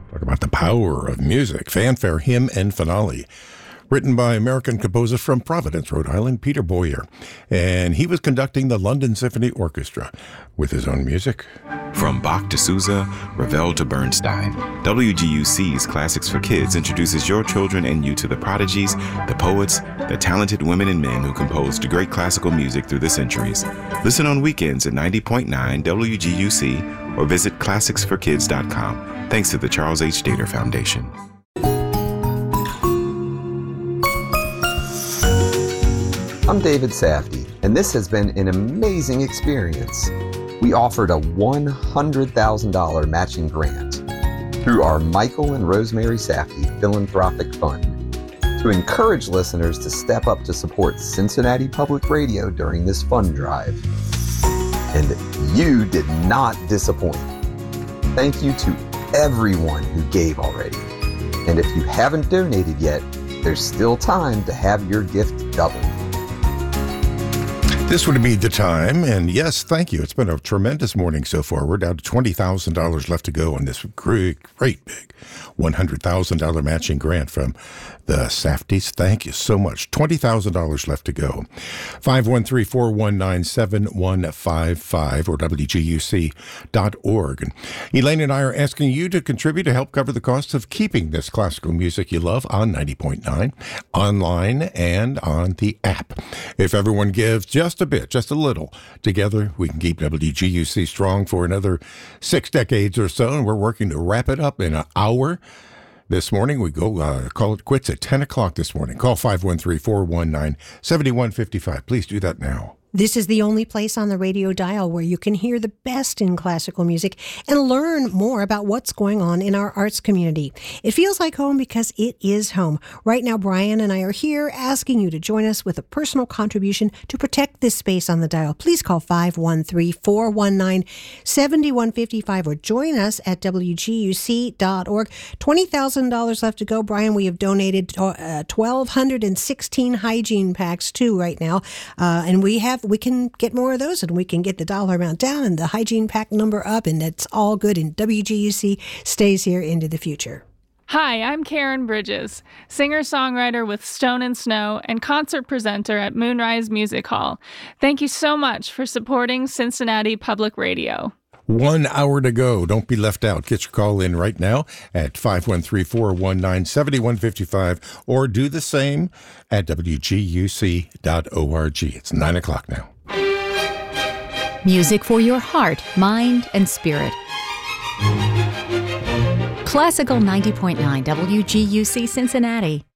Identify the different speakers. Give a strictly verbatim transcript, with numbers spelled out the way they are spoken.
Speaker 1: Talk about the power of music. Fanfare, Hymn, and Finale. Written by American composer from Providence, Rhode Island, Peter Boyer. And he was conducting the London Symphony Orchestra with his own music.
Speaker 2: From Bach to Sousa, Ravel to Bernstein, W G U C's Classics for Kids introduces your children and you to the prodigies, the poets, the talented women and men who composed great classical music through the centuries. Listen on weekends at ninety point nine W G U C or visit classics for kids dot com. Thanks to the Charles H. Dater Foundation.
Speaker 3: I'm David Safdie, and this has been an amazing experience. We offered a one hundred thousand dollars matching grant through our Michael and Rosemary Safdie Philanthropic Fund to encourage listeners to step up to support Cincinnati Public Radio during this fund drive. And you did not disappoint. Thank you to everyone who gave already. And if you haven't donated yet, there's still time to have your gift doubled.
Speaker 1: This would be the time, and yes, thank you. It's been a tremendous morning so far. We're down to twenty thousand dollars left to go on this great, great big one hundred thousand dollars matching grant from the Safdies. Thank you so much. twenty thousand dollars left to go. five one three, four one nine, seven one five five or W G U C dot org. And Elaine and I are asking you to contribute to help cover the costs of keeping this classical music you love on ninety point nine, online, and on the app. If everyone gives just a bit, just a little, together we can keep W G U C strong for another six decades or so, and we're working to wrap it up in an hour. This morning, we go uh, call it quits at ten o'clock this morning. Call five one three, four one nine, seven one five five. Please do that now.
Speaker 4: This is the only place on the radio dial where you can hear the best in classical music and learn more about what's going on in our arts community. It feels like home because it is home. Right now, Brian and I are here asking you to join us with a personal contribution to protect this space on the dial. Please call five one three, four one nine, seven one five five or join us at W G U C dot org. twenty thousand dollars left to go. Brian, we have donated uh, one thousand two hundred sixteen hygiene packs too right now, uh, and we have we can get more of those and we can get the dollar amount down and the hygiene pack number up, and it's all good, and W G U C stays here into the future.
Speaker 5: Hi, I'm Karen Bridges, singer-songwriter with Stone and Snow and concert presenter at Moonrise Music Hall. Thank you so much for supporting Cincinnati Public Radio.
Speaker 1: One hour to go. Don't be left out. Get your call in right now at five one three, four one nine, seven one five five or do the same at W G U C dot org. It's nine o'clock now.
Speaker 6: Music for your heart, mind, and spirit. Classical ninety point nine W G U C Cincinnati.